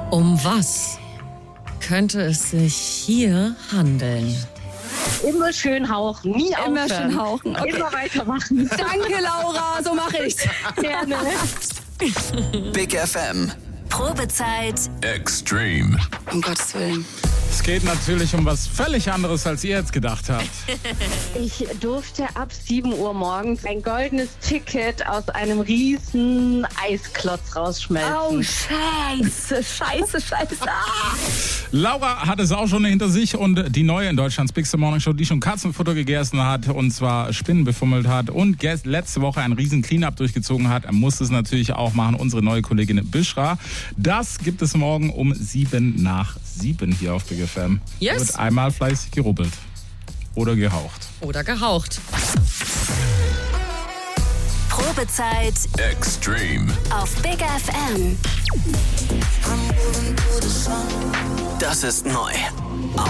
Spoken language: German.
Um was könnte es sich hier handeln? Immer schön hauchen, nie aufhören. Immer schön hauchen. Okay. Immer weitermachen. Danke, Laura, so mache ich's. Gerne. Big FM. Probezeit Extreme. Um Gottes Willen. Es geht natürlich um was völlig anderes, als ihr jetzt gedacht habt. Ich durfte ab 7 Uhr morgens ein goldenes Ticket aus einem riesen Eisklotz rausschmelzen. Oh, scheiße. Ah. Laura hat es auch schon hinter sich und die neue in Deutschlands Big Morning Show, die schon Katzenfutter gegessen hat und zwar Spinnen befummelt hat und letzte Woche einen riesen Cleanup durchgezogen hat, muss es natürlich auch machen, unsere neue Kollegin Bishra. Das gibt es morgen um 7:07 hier auf Big FM. Yes. Wird einmal fleißig gerubbelt. Oder gehaucht. Oder gehaucht. Probezeit Extreme. auf Big FM. Das ist neu.